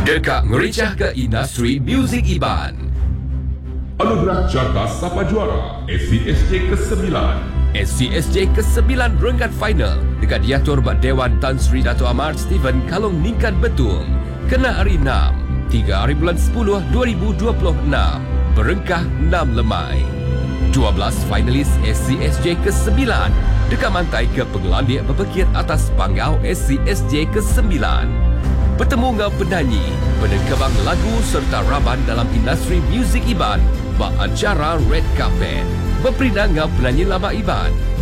Dekak ngericah ke industri muzik Iban. Anugerah Carta Sapa Juara SCSJ ke-9. SCSJ ke-9 renggat final dekat diatur buat Dewan Tan Sri Dato' Ahmad Stephen Kalong Ningkan Betung. Kena hari 6, 3 hari bulan 10 2026. Berengkah 6 lemai. 12 finalis SCSJ ke-9 dekat mantai ke penglandik berpekir atas panggau SCSJ ke-9. Bertemu dengan penyanyi, penekebang lagu serta raban dalam industri muzik Iban bak acara Red Carpet. Berperindah dengan penyanyi lama Iban,